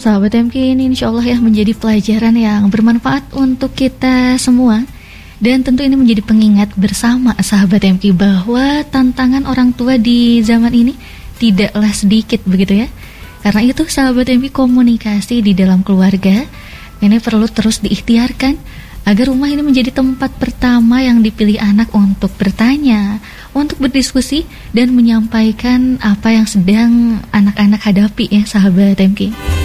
Sahabat MK, ini insya Allah ya menjadi pelajaran yang bermanfaat untuk kita semua. Dan tentu ini menjadi pengingat bersama sahabat MK bahwa tantangan orang tua di zaman ini tidaklah sedikit begitu ya. Karena itu sahabat MK, komunikasi di dalam keluarga ini perlu terus diikhtiarkan agar rumah ini menjadi tempat pertama yang dipilih anak untuk bertanya, untuk berdiskusi dan menyampaikan apa yang sedang anak-anak hadapi ya sahabat MK.